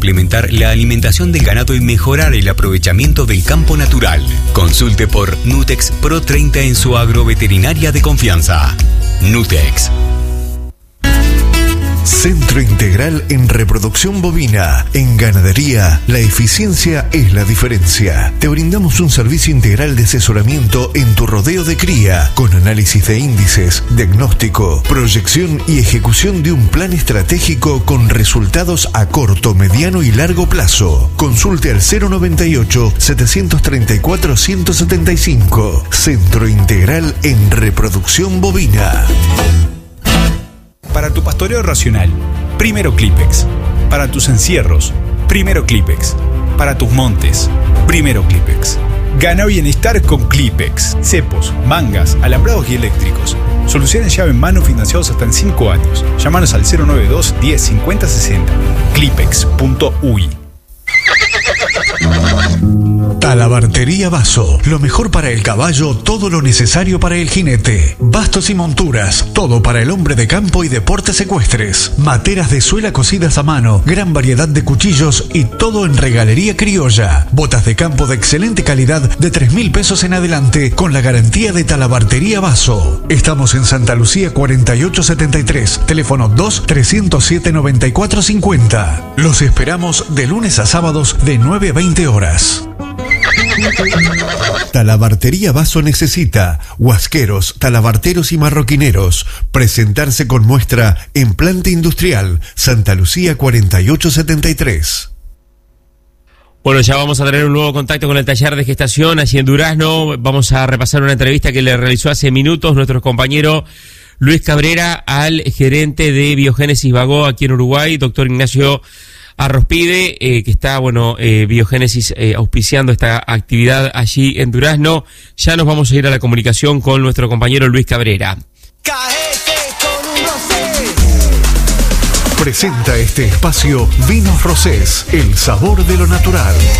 complementar la alimentación del ganado y mejorar el aprovechamiento del campo natural. Consulte por Nutex Pro 30 en su agroveterinaria de confianza. Nutex. Centro Integral en Reproducción Bovina. En ganadería, la eficiencia es la diferencia. Te brindamos un servicio integral de asesoramiento en tu rodeo de cría, con análisis de índices, diagnóstico, proyección y ejecución de un plan estratégico con resultados a corto, mediano y largo plazo. Consulte al 098-734-175. Centro Integral en Reproducción Bovina. Para tu pastoreo racional, primero Clipex. Para tus encierros, primero Clipex. Para tus montes, primero Clipex. Gana bienestar con Clipex. Cepos, mangas, alambrados y eléctricos. Soluciones llave en mano financiados hasta en 5 años. Llámanos al 092 10 50 60. Clipex.uy. Talabartería Vaso, lo mejor para el caballo, todo lo necesario para el jinete. Bastos y monturas, todo para el hombre de campo y deportes ecuestres. Materas de suela cosidas a mano, gran variedad de cuchillos y todo en regalería criolla. Botas de campo de excelente calidad de 3.000 pesos en adelante con la garantía de Talabartería Vaso. Estamos en Santa Lucía 4873, teléfono 2-307-9450. Los esperamos de lunes a sábados de 9 a 20 horas. Talabartería Vaso necesita huasqueros, talabarteros y marroquineros. Presentarse con muestra en Planta Industrial, Santa Lucía 4873. Bueno, ya vamos a tener un nuevo contacto con el taller de gestación allí en Durazno. Vamos a repasar una entrevista que le realizó hace minutos nuestro compañero Luis Cabrera al gerente de Biogénesis Bagó aquí en Uruguay, doctor Ignacio Arrospide, que está, Biogénesis auspiciando esta actividad allí en Durazno. Ya nos vamos a ir a la comunicación con nuestro compañero Luis Cabrera. Presenta este espacio Vinos Rosés, el sabor de lo natural.